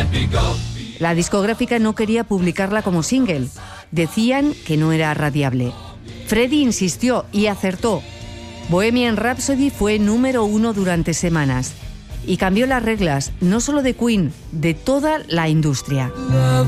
La discográfica no quería publicarla como single. Decían que no era radiable. Freddie insistió y acertó. Bohemian Rhapsody fue número 1 durante semanas y cambió las reglas, no solo de Queen, de toda la industria.